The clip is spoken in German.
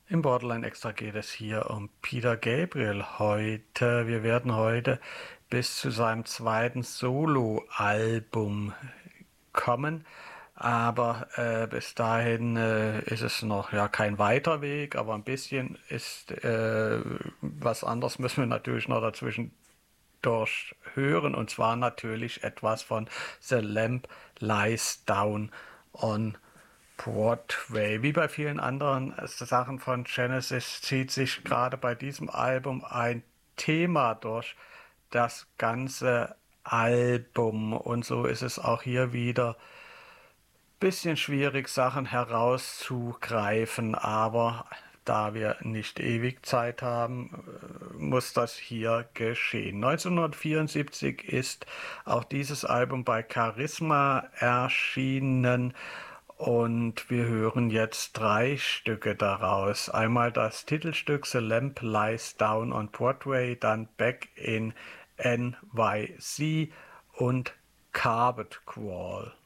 Im Borderline Extra geht es hier um Peter Gabriel heute. Wir werden heute bis zu seinem zweiten Solo-Album kommen, aber bis dahin ist es noch ja kein weiter Weg, aber ein bisschen ist was anderes müssen wir natürlich noch dazwischen durchhören, und zwar natürlich etwas von The Lamp Lies Down on Broadway. Wie bei vielen anderen Sachen von Genesis zieht sich gerade bei diesem Album ein Thema durch das ganze Album, und so ist es auch hier wieder bisschen schwierig, Sachen herauszugreifen, aber da wir nicht ewig Zeit haben, muss das hier geschehen. 1974 ist auch dieses Album bei Charisma erschienen, und wir hören jetzt drei Stücke daraus. Einmal das Titelstück The Lamp Lies Down on Broadway, dann Back in NYC und Carpet Crawl.